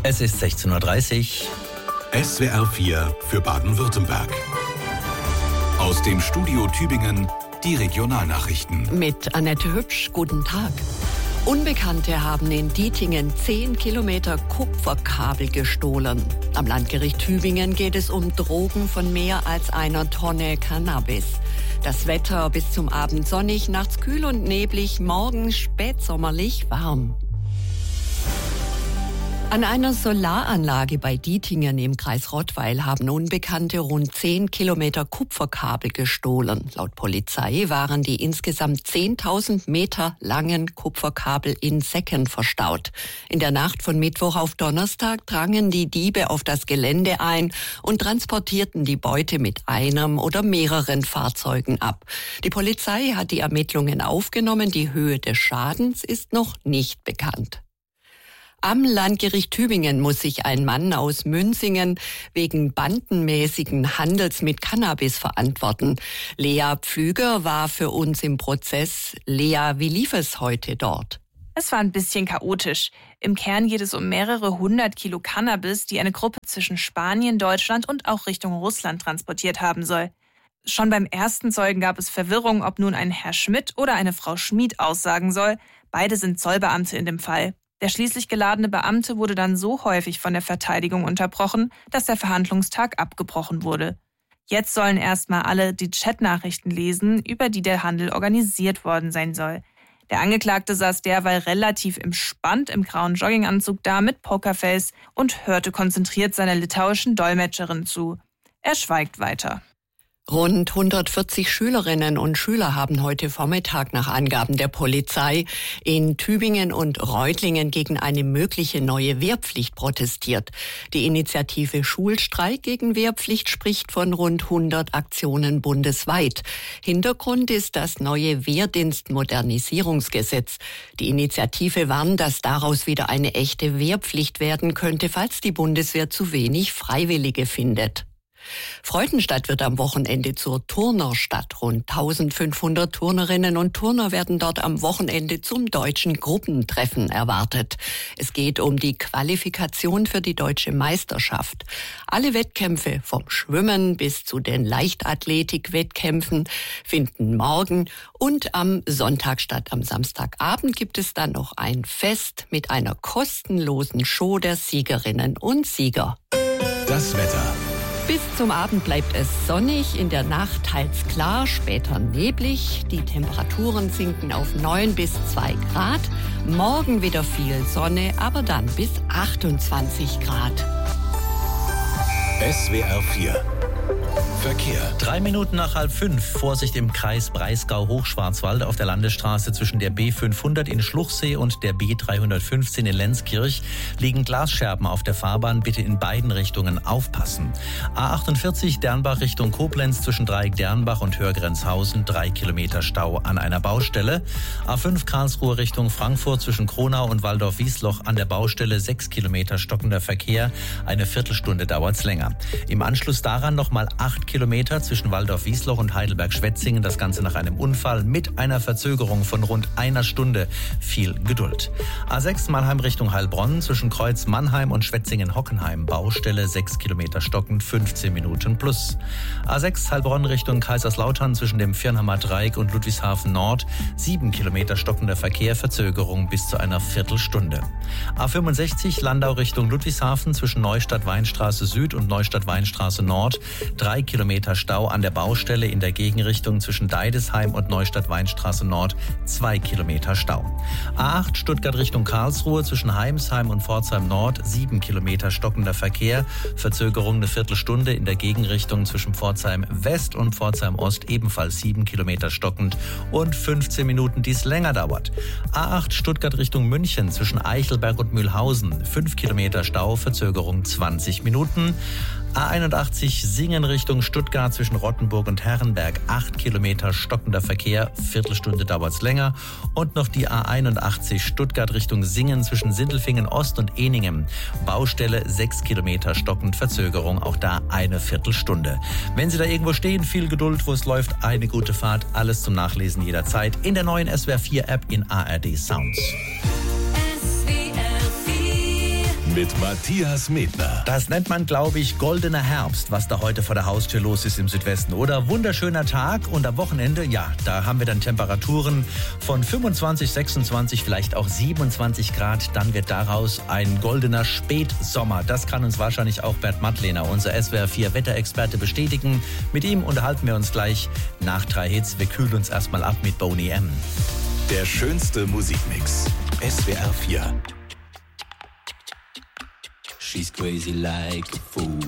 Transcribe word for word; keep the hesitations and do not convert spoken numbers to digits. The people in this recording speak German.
Es ist sechzehn Uhr dreißig. S W R vier für Baden-Württemberg. Aus dem Studio Tübingen die Regionalnachrichten. Mit Annette Hübsch, guten Tag. Unbekannte haben in Dietingen zehn Kilometer Kupferkabel gestohlen. Am Landgericht Tübingen geht es um Drogen von mehr als einer Tonne Cannabis. Das Wetter bis zum Abend sonnig, nachts kühl und neblig, morgen spätsommerlich warm. An einer Solaranlage bei Dietingen im Kreis Rottweil haben Unbekannte rund zehn Kilometer Kupferkabel gestohlen. Laut Polizei waren die insgesamt zehntausend Meter langen Kupferkabel in Säcken verstaut. In der Nacht von Mittwoch auf Donnerstag drangen die Diebe auf das Gelände ein und transportierten die Beute mit einem oder mehreren Fahrzeugen ab. Die Polizei hat die Ermittlungen aufgenommen. Die Höhe des Schadens ist noch nicht bekannt. Am Landgericht Tübingen muss sich ein Mann aus Münzingen wegen bandenmäßigen Handels mit Cannabis verantworten. Lea Pflüger war für uns im Prozess. Lea, wie lief es heute dort? Es war ein bisschen chaotisch. Im Kern geht es um mehrere hundert Kilo Cannabis, die eine Gruppe zwischen Spanien, Deutschland und auch Richtung Russland transportiert haben soll. Schon beim ersten Zeugen gab es Verwirrung, ob nun ein Herr Schmidt oder eine Frau Schmid aussagen soll. Beide sind Zollbeamte in dem Fall. Der schließlich geladene Beamte wurde dann so häufig von der Verteidigung unterbrochen, dass der Verhandlungstag abgebrochen wurde. Jetzt sollen erstmal alle die Chatnachrichten lesen, über die der Handel organisiert worden sein soll. Der Angeklagte saß derweil relativ entspannt im grauen Jogginganzug da mit Pokerface und hörte konzentriert seiner litauischen Dolmetscherin zu. Er schweigt weiter. Rund hundertvierzig Schülerinnen und Schüler haben heute Vormittag nach Angaben der Polizei in Tübingen und Reutlingen gegen eine mögliche neue Wehrpflicht protestiert. Die Initiative Schulstreik gegen Wehrpflicht spricht von rund hundert Aktionen bundesweit. Hintergrund ist das neue Wehrdienstmodernisierungsgesetz. Die Initiative warnt, dass daraus wieder eine echte Wehrpflicht werden könnte, falls die Bundeswehr zu wenig Freiwillige findet. Freudenstadt wird am Wochenende zur Turnerstadt. Rund eintausendfünfhundert Turnerinnen und Turner werden dort am Wochenende zum deutschen Gruppentreffen erwartet. Es geht um die Qualifikation für die deutsche Meisterschaft. Alle Wettkämpfe vom Schwimmen bis zu den Leichtathletik-Wettkämpfen finden morgen und am Sonntag statt. Am Samstagabend gibt es dann noch ein Fest mit einer kostenlosen Show der Siegerinnen und Sieger. Das Wetter. Bis zum Abend bleibt es sonnig, in der Nacht teils klar, später neblig. Die Temperaturen sinken auf neun bis zwei Grad. Morgen wieder viel Sonne, aber dann bis achtundzwanzig Grad. S W R vier Verkehr. Drei Minuten nach halb fünf. Vorsicht im Kreis Breisgau-Hochschwarzwald auf der Landesstraße zwischen der B fünfhundert in Schluchsee und der B dreihundertfünfzehn in Lenzkirch liegen Glasscherben auf der Fahrbahn. Bitte in beiden Richtungen aufpassen. A achtundvierzig Dernbach Richtung Koblenz zwischen Dreieck Dernbach und Hörgrenzhausen. Drei Kilometer Stau an einer Baustelle. A fünf Karlsruhe Richtung Frankfurt zwischen Kronau und Waldorf-Wiesloch an der Baustelle. Sechs Kilometer stockender Verkehr. Eine Viertelstunde dauert's länger. Im Anschluss daran nochmal acht Kilometer zwischen Waldorf-Wiesloch und Heidelberg-Schwetzingen. Das Ganze nach einem Unfall mit einer Verzögerung von rund einer Stunde. Viel Geduld. A sechs Mannheim Richtung Heilbronn zwischen Kreuz Mannheim und Schwetzingen-Hockenheim. Baustelle sechs Kilometer stockend, fünfzehn Minuten plus. A sechs Heilbronn Richtung Kaiserslautern zwischen dem Virnhammer Dreieck und Ludwigshafen Nord. sieben Kilometer stockender Verkehr, Verzögerung bis zu einer Viertelstunde. A fünfundsechzig Landau Richtung Ludwigshafen zwischen Neustadt-Weinstraße Süd und Neustadt-Weinstraße Nord. Drei Kilometer Stau an der Baustelle in der Gegenrichtung zwischen Deidesheim und Neustadt-Weinstraße Nord. Zwei Kilometer Stau. A acht Stuttgart Richtung Karlsruhe zwischen Heimsheim und Pforzheim Nord. Sieben Kilometer stockender Verkehr. Verzögerung eine Viertelstunde in der Gegenrichtung zwischen Pforzheim West und Pforzheim Ost. Ebenfalls sieben Kilometer stockend und fünfzehn Minuten, die es länger dauert. A acht Stuttgart Richtung München zwischen Eichelberg und Mühlhausen. Fünf Kilometer Stau. Verzögerung zwanzig Minuten. A einundachtzig Singen Richtung Stuttgart zwischen Rottenburg und Herrenberg. acht Kilometer stockender Verkehr, Viertelstunde dauert's länger. Und noch die A einundachtzig Stuttgart Richtung Singen zwischen Sindelfingen Ost und Ehningen. Baustelle sechs Kilometer stockend, Verzögerung, auch da eine Viertelstunde. Wenn Sie da irgendwo stehen, viel Geduld, wo es läuft, eine gute Fahrt. Alles zum Nachlesen jederzeit in der neuen S W R vier App in A R D Sounds. mit Matthias Medner. Das nennt man, glaube ich, goldener Herbst, was da heute vor der Haustür los ist im Südwesten. Oder wunderschöner Tag und am Wochenende, ja, da haben wir dann Temperaturen von fünfundzwanzig, sechsundzwanzig, vielleicht auch siebenundzwanzig Grad. Dann wird daraus ein goldener Spätsommer. Das kann uns wahrscheinlich auch Bert Mattlehner, unser S W R vier Wetterexperte, bestätigen. Mit ihm unterhalten wir uns gleich nach drei Hits. Wir kühlen uns erstmal ab mit Boney M. Der schönste Musikmix. S W R vier. She's crazy like a fool.